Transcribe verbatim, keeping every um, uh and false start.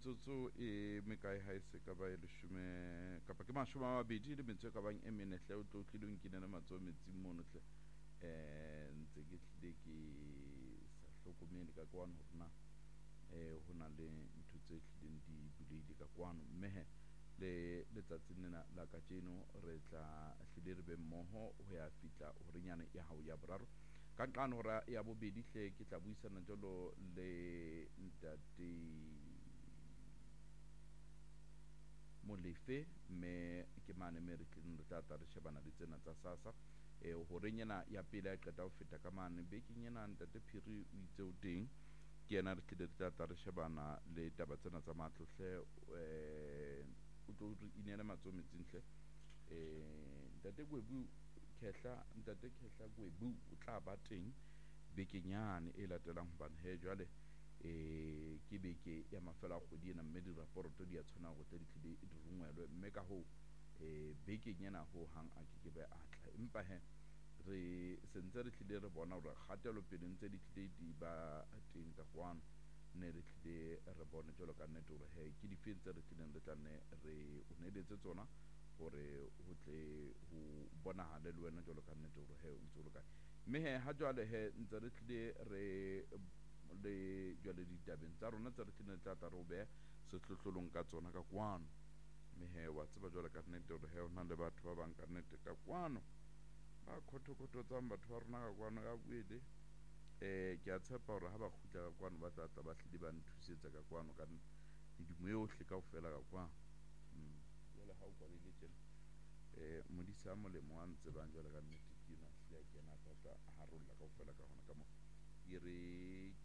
metsotso e mekae ha e se ka ba e leshome kapa ke mashome a mabedi le metso e ka bang e mene hle o tlo tlile o nkinele matsoho metsing mono hle um ntse ke tlile ke sa hlokomele ka kwano hore na um ho na le ntho tse tlileng di buleile ka kwano mme he le letsatsing lena la kajeno re tla hlile re be mmoho ho ya fihla horenyana ya hao ya boraro ka nqane hora ya bobedi hle ke tla buisana jwalo le ntate Molefe mme ke mane me re tlileng re tla tla re shebana le tsena tsa SASSA e horenyana ya pele ya qeta ho feta ka mane bekeng ena ntate Phiri o itse o teng ke yena re tlile re tla tla re shebana le taba tsena tsa matlo hle o tlo re inele matsoho metsing hle eh ntate Gwebu Khehla ntate Khehla Gwebu o tla ba teng bekeng yane e latelang hobane he jwale eh ke beke ya mafelo a kgwedi ena mme di raporoto di a tshwana go tle di tlile di rungwelwe mme ka ho eh bekeng ena ho hang a ke ke be atla empa he re sentse re tlile re bona hore kgatelo pele ntse di tlile di ba teng ka kwano ne re tlile re bone jwalo ka nnete hore he ke difeng tse re tlileng re tla nne re o neletse tsona hore ho tle ho bonahale le wena jwalo ka nnete hore he o ntse o le kae mme he ha jwale he ntse re tlile re le jwale ditabeng tsa rona tse re tlileng tla tla re o beha sehlohlolong ka tsona ka kwano mme he wa tseba jwalo ka nnete hore he ho na le batho ba bang ka nnete ka kwano ba khothokototsang batho ba rona ka kwano ya buele eh ke a tshepa hore ha ba kgutla ka kwano ba tla tla ba hlile ba nthusetsa ka kwano ka dimo yohle kaofela ka kwano jwale ha o kwalile tjena eh modisa a molemo wa ntse bang jwale ka nnete ke na hle ke na tla harolla kaofela ka hona ka mo e re